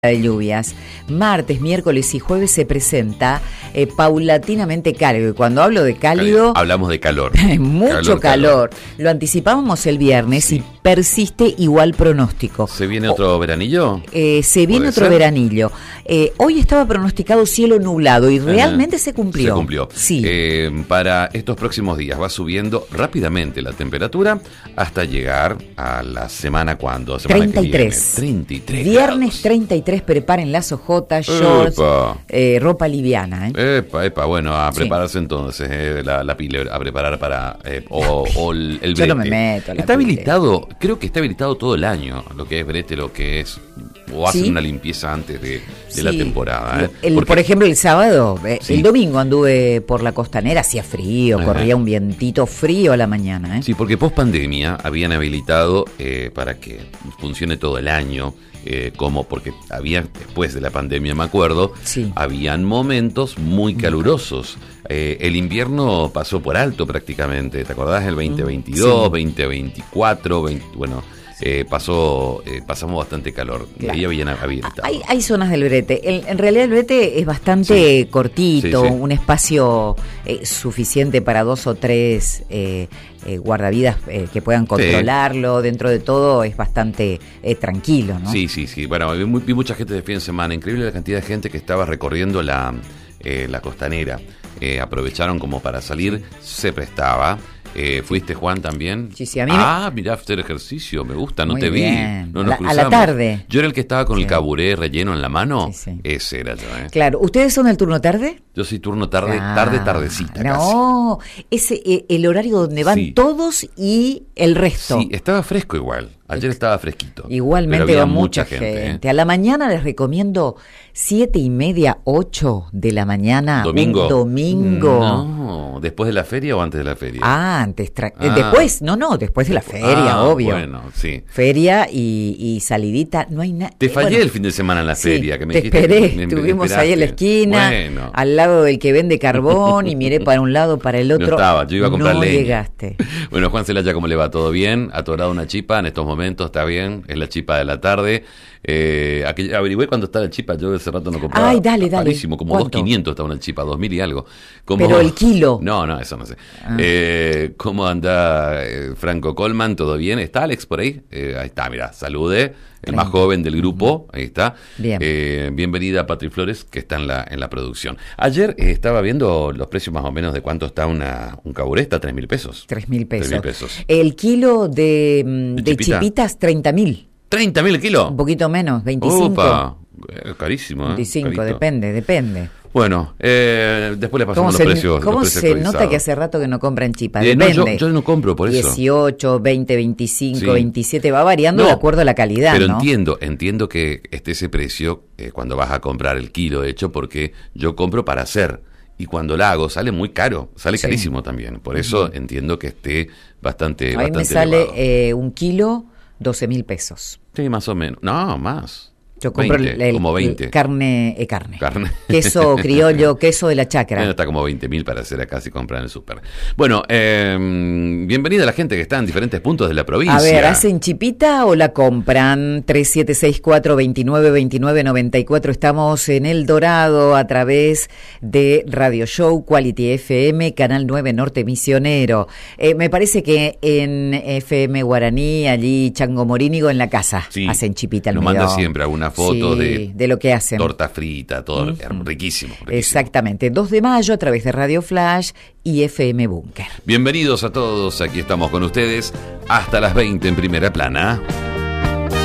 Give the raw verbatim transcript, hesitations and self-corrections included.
de lluvias. Martes, miércoles y jueves se presenta eh, paulatinamente cálido. Y cuando hablo de cálido, hablamos de calor. mucho calor, calor, calor. Lo anticipábamos el viernes, sí. Y persiste igual pronóstico. ¿Se viene otro o, veranillo? Eh, se viene otro ser? veranillo. Eh, hoy estaba pronosticado cielo nublado y realmente uh, se cumplió. Se cumplió. Sí. Eh, para estos próximos días va subiendo rápidamente la temperatura hasta llegar a la semana cuando semana treinta y tres. Que viene. treinta y tres Viernes grados. treinta y tres, preparen las ojotas, shorts, eh, ropa liviana. ¿eh? Epa, epa, bueno, a prepararse sí. entonces, eh, la, la pile, a preparar para, eh, o, o el, el brete. Yo no me meto. Está habilitado, creo que está habilitado todo el año, lo que es brete, lo que es, o hacen ¿sí? una limpieza antes de, de sí. la temporada. ¿eh? El, Porque, por ejemplo, el sábado, eh, sí. el domingo anduve por la costanera, hacía frío, Ajá. corría un vientito frío a la mañana. ¿eh? Sí, porque post pandemia habían habilitado eh, para que funcione todo el año. Eh, como porque había, después de la pandemia me acuerdo, sí. habían momentos muy calurosos. Eh, el invierno pasó por alto prácticamente, ¿te acordás? El veinte veintidós, sí. veinte veinticuatro, veinte, bueno, eh, pasó, eh, pasamos bastante calor. Claro. Ahí habían habilitado. Hay, hay zonas del brete. El, en realidad el brete es bastante sí. cortito, sí, sí. un espacio eh, suficiente para dos o tres eh, eh, guardavidas eh, que puedan controlarlo. Sí. Dentro de todo es bastante eh, tranquilo, ¿no? Sí, sí, sí. Bueno, vi, vi mucha gente de fin de semana. Increíble la cantidad de gente que estaba recorriendo la, eh, la costanera. Eh, aprovecharon como para salir, se prestaba. Eh, ¿Fuiste, Juan, también? Sí, sí, a mí Ah, me... mirá, hacer ejercicio, me gusta, no Muy te bien. vi. No nos a, la, a la tarde. Yo era el que estaba con sí. el caburé relleno en la mano. Sí, sí. Ese era yo, ¿eh? Claro, ¿ustedes son el turno tarde? Yo soy turno tarde, ah, tarde, tardecita. No, casi. Ese eh, el horario donde van sí. todos y el resto. Sí, estaba fresco igual. Ayer estaba fresquito. Igualmente va mucha gente. gente. ¿eh? A la mañana les recomiendo siete y media, ocho de la mañana. ¿Domingo? Un domingo. No, ¿después de la feria o antes de la feria? Ah, antes. Tra- ah. Después, no, no, después de la feria, ah, obvio. Bueno, sí. Feria y, y salidita, no hay nada. Te fallé bueno, el fin de semana en la sí, feria. Que me te dijiste esperé, que me, me estuvimos esperaste. ahí en la esquina, bueno. al lado del que vende carbón y miré para un lado, para el otro. No estaba, yo iba a comprar no leña. llegaste. Bueno, Juan Celaya, ¿cómo le va? ¿Todo bien? ¿Atorado una chipa en estos momentos? ¿Está bien? Es la chipa de la tarde. Eh, aquel, averigüé cuándo está la chipa. Yo ese rato no compraba. Ay, dale, dale. Carísimo, como dos mil quinientos estaba una chipa, dos mil y algo. Como, Pero el kilo. No, no, eso no sé. Ah. Eh, ¿Cómo anda eh, Franco Colman? ¿Todo bien? ¿Está Alex por ahí? Eh, ahí está, mira, salude. El más joven del grupo, ahí está. Bien. Eh, bienvenida a Patri Flores, que está en la en la producción. Ayer eh, estaba viendo los precios más o menos de cuánto está una un caburé, está tres mil pesos. Tres mil pesos. Tres mil pesos. El kilo de, de, de chipita? chipitas, treinta mil. ¿treinta mil el kilo? Un poquito menos, veinticinco. Opa, eh, carísimo, ¿eh? veinticinco, Carito. depende, depende. Bueno, eh, después le pasamos se, los precios. ¿Cómo los precios se nota que hace rato que no compran chipas? Eh, Depende. No, yo, yo no compro por eso. dieciocho, veinte, veinticinco, sí. veintisiete, va variando no, de acuerdo a la calidad, pero ¿no? entiendo, entiendo que esté ese precio eh, cuando vas a comprar el kilo, de hecho, porque yo compro para hacer. Y cuando la hago sale muy caro, sale sí. carísimo también. Por eso uh-huh. entiendo que esté bastante A mí bastante me sale eh, un kilo, doce mil pesos. Sí, más o menos. No, más. Yo compro veinte, el, el, como veinte. El carne, eh, carne. Carne. Queso criollo, queso de la chacra. Bueno, está como veinte mil para hacer acá si compran en el súper. Bueno, eh, bienvenida a la gente que está en diferentes puntos de la provincia. A ver, ¿hacen chipita o la compran? tres siete seis cuatro, dos nueve dos nueve nueve cuatro. Estamos en El Dorado a través de Radio Show, Quality F M, Canal nueve Norte Misionero. Eh, me parece que en F M Guaraní, allí Chango Morínigo, en la casa, sí, hacen chipita al nos medio. Manda siempre alguna fotos sí, de, de lo que hacen. Torta frita, todo uh-huh. riquísimo, riquísimo. Exactamente, dos de mayo a través de Radio Flash y F M Búnker. Bienvenidos a todos, aquí estamos con ustedes hasta las veinte en Primera Plana.